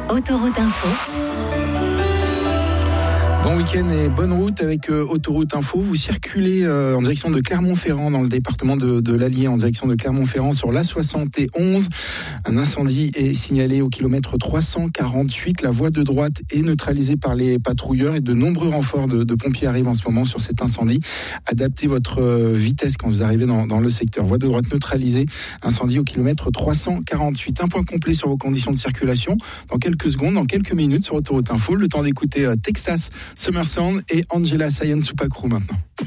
Autoroute Info. Bon week-end et bonne route avec Autoroute Info. Vous circulez en direction de Clermont-Ferrand dans le département de l'Allier, en direction de Clermont-Ferrand sur l'A71. Un incendie est signalé au kilomètre 348. La voie de droite est neutralisée par les patrouilleurs et de nombreux renforts de pompiers arrivent en ce moment sur cet incendie. Adaptez votre vitesse quand vous arrivez dans le secteur. Voie de droite neutralisée, incendie au kilomètre 348. Un point complet sur vos conditions de circulation dans quelques secondes, dans quelques minutes sur Autoroute Info. Le temps d'écouter Texas, Summer Sound et Angela Science Supacrou maintenant.